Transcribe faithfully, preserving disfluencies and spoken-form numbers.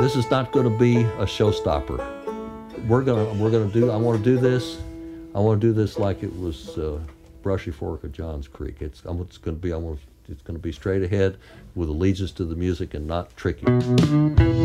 This is not going to be a showstopper. We're gonna we're gonna do. I want to do this. I want to do this like it was uh, Brushy Fork of Johns Creek. It's I'm, it's going to be. I want. It's going to be straight ahead with allegiance to the music and not tricky.